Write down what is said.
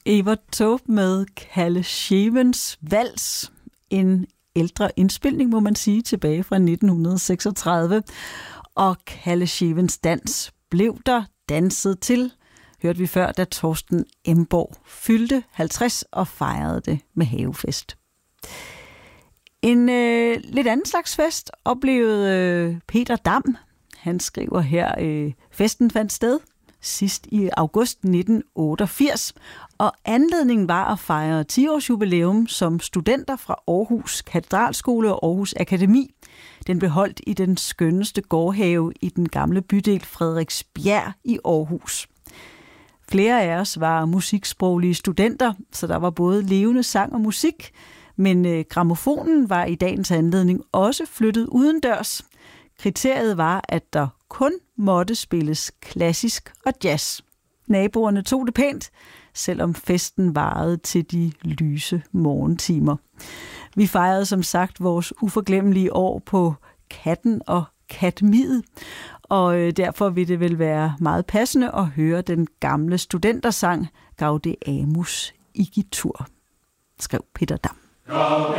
Evert Taube med Kalle Schewens Vals. En ældre indspilning, må man sige, tilbage fra 1936. Og Kalle Schewens dans blev der danset til, hørte vi før, da Torsten Emborg fyldte 50 og fejrede det med havefest. En lidt anden slags fest oplevede Peter Dam. Han skriver her, festen fandt sted sidst i august 1988, og anledningen var at fejre 10-års jubilæum som studenter fra Aarhus Katedralskole og Aarhus Akademi. Den blev holdt i den skønneste gårdhave i den gamle bydel Frederiksbjerg i Aarhus. Flere af os var musiksproglige studenter, så der var både levende sang og musik, men grammofonen var i dagens anledning også flyttet udendørs. Kriteriet var, at der kun måtte spilles klassisk og jazz. Naboerne tog det pænt, selvom festen varede til de lyse morgentimer. Vi fejrede som sagt vores uforglemmelige år på Katten og Katmiet, og derfor vil det vel være meget passende at høre den gamle studentersang Gaudeamus igitur, skrev Peter Dam.